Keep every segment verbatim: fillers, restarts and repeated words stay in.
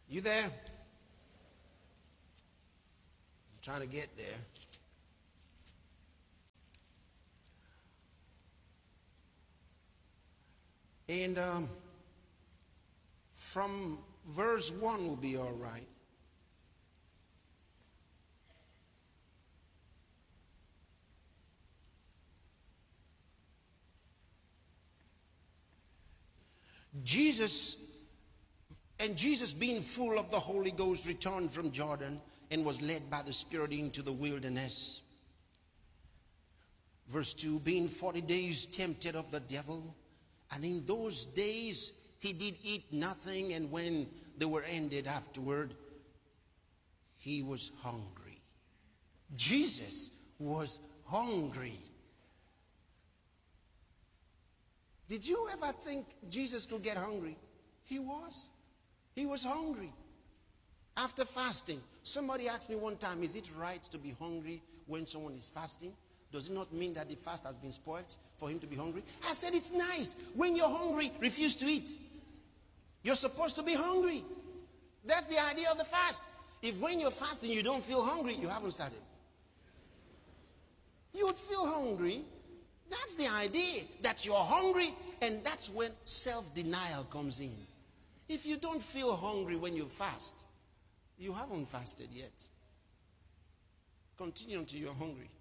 You there? I'm trying to get there. And um, from verse one will be all right. Jesus, and Jesus being full of the Holy Ghost returned from Jordan and was led by the Spirit into the wilderness. Verse two, being forty days tempted of the devil, and in those days he did eat nothing, and when they were ended afterward, he was hungry. Jesus was hungry. Did you ever think Jesus could get hungry? He was. He was hungry. After fasting, somebody asked me one time, is it right to be hungry when someone is fasting? Does it not mean that the fast has been spoiled for him to be hungry? I said it's nice. When you're hungry, refuse to eat. You're supposed to be hungry. That's the idea of the fast. If when you're fasting you don't feel hungry, you haven't started. You would feel hungry. That's the idea, that you're hungry, and that's when self-denial comes in. If you don't feel hungry when you fast, you haven't fasted yet. Continue until you're hungry.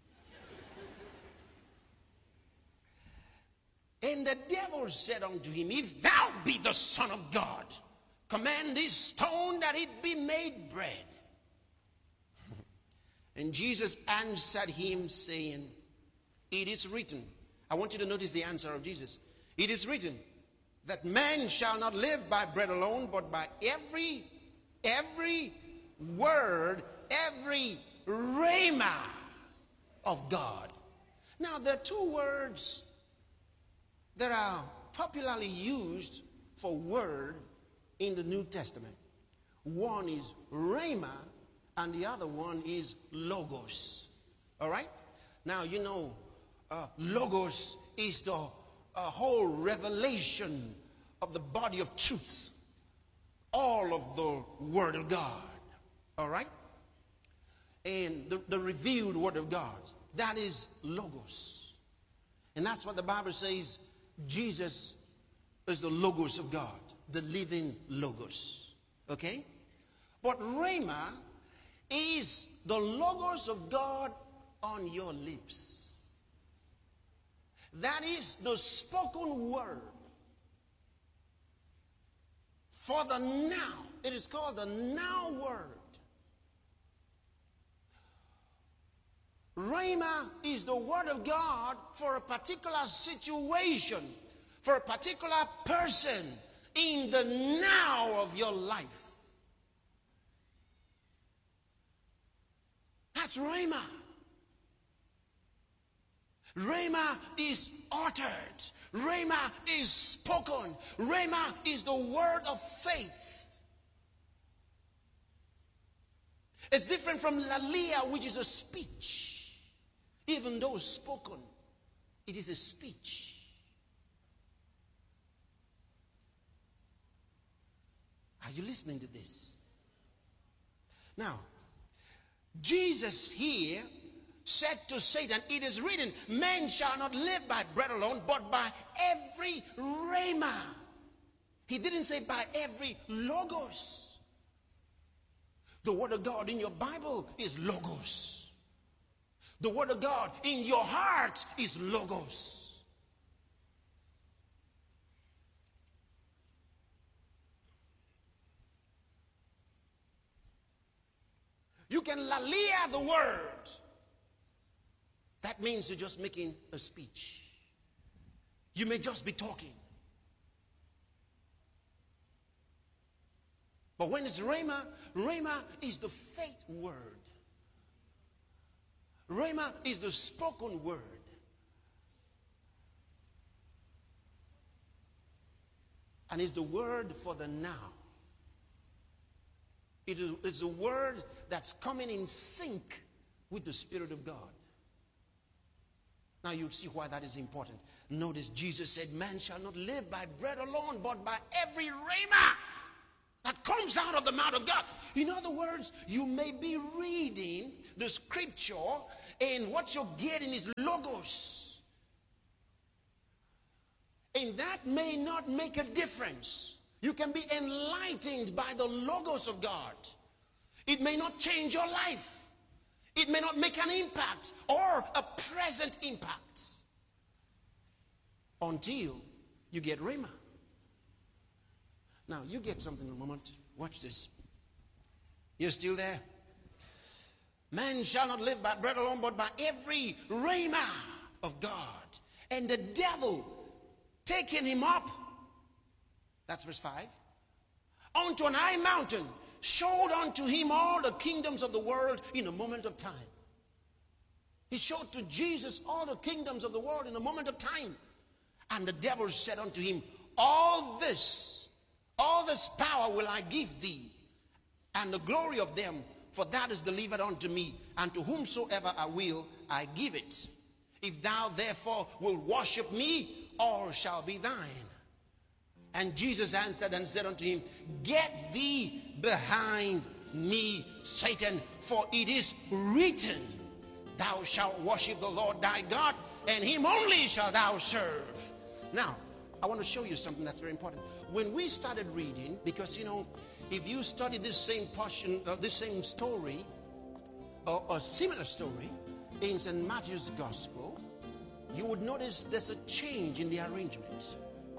And the devil said unto him, if thou be the Son of God, command this stone that it be made bread. And Jesus answered him, saying, it is written. I want you to notice the answer of Jesus. It is written that man shall not live by bread alone, but by every, every word, every rhema of God. Now there are two words that are popularly used for word in the New Testament. One is rhema and the other one is logos. All right? Now you know uh, logos is the uh, whole revelation of the body of truth. All of the Word of God. All right? And the, the revealed Word of God. That is logos. And that's what the Bible says. Jesus is the logos of God. The living logos. Okay? But rhema is the logos of God on your lips. That is the spoken word for the now. It is called the now word. Rhema is the word of God for a particular situation, for a particular person in the now of your life. That's rhema. Rhema is uttered. Rhema is spoken. Rhema is the word of faith. It's different from lalea, which is a speech. Even though spoken, it is a speech. Are you listening to this? Now, Jesus here said to Satan, it is written, man shall not live by bread alone, but by every rhema. He didn't say by every logos. The word of God in your Bible is logos. The word of God in your heart is logos. You can lalea the word. That means you're just making a speech. You may just be talking. But when it's rhema, rhema is the faith word. Rhema is the spoken word. And it's the word for the now. It is it's a word that's coming in sync with the Spirit of God. Now you see why that is important. Notice Jesus said, man shall not live by bread alone, but by every rhema that comes out of the mouth of God. In other words, you may be reading the scripture and what you're getting is logos. And that may not make a difference. You can be enlightened by the logos of God. It may not change your life. It may not make an impact or a present impact until you get Rhema. Now, you get something in a moment. Watch this. You're still there? Man shall not live by bread alone, but by every Rhema of God. And the devil taking him up, that's verse five, onto an high mountain, showed unto him all the kingdoms of the world in a moment of time. He showed to Jesus all the kingdoms of the world in a moment of time. And the devil said unto him, all this, all this power will I give thee, and the glory of them, for that is delivered unto me, and to whomsoever I will, I give it. If thou therefore wilt worship me, all shall be thine. And Jesus answered and said unto him, get thee behind me, Satan, for it is written, thou shalt worship the Lord thy God, and him only shalt thou serve. Now, I want to show you something that's very important. When we started reading, because you know, if you study this same portion, uh, this same story, or a similar story in Saint Matthew's Gospel, you would notice there's a change in the arrangement.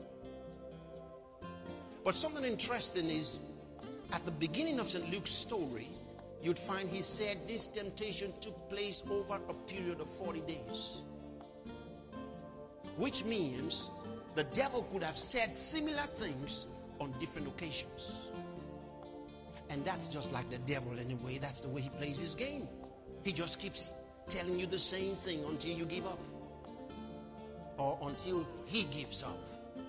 But something interesting is, at the beginning of Saint Luke's story, you'd find he said this temptation took place over a period of forty days. Which means the devil could have said similar things on different occasions. And that's just like the devil anyway. That's the way he plays his game. He just keeps telling you the same thing until you give up. Or until he gives up.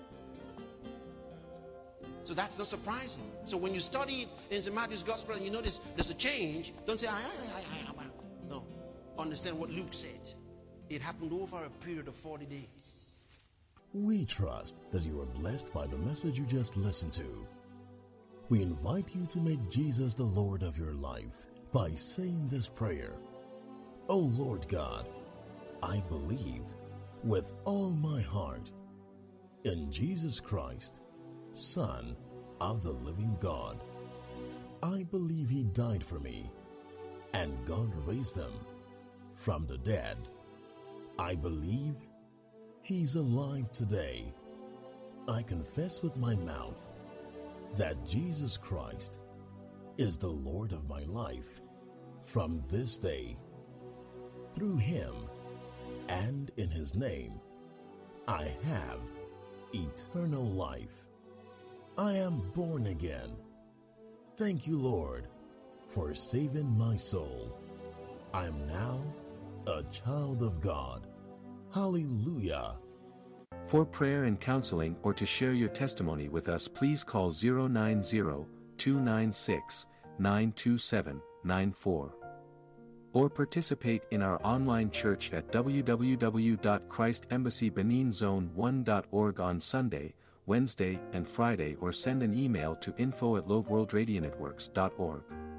So that's not surprising. So when you study it in Saint Matthew's Gospel and you notice there's a change, don't say, ah, ah, ah, ah, ah. No. Understand what Luke said. It happened over a period of forty days. We trust that you are blessed by the message you just listened to. We invite you to make Jesus the Lord of your life by saying this prayer. Oh Lord God, I believe with all my heart in Jesus Christ, Son of the living God. I believe he died for me and God raised him from the dead. I believe he's alive today. I confess with my mouth that Jesus Christ is the Lord of my life from this day. Through him and in his name, I have eternal life. I am born again. Thank you, Lord, for saving my soul. I am now a child of God. Hallelujah. For prayer and counseling or to share your testimony with us, please call zero nine zero, two nine six, nine two seven, nine four. Or participate in our online church at w w w dot christ embassy benin zone one dot org on Sunday, Wednesday, and Friday, or send an email to info at loveworldradionetworks dot org.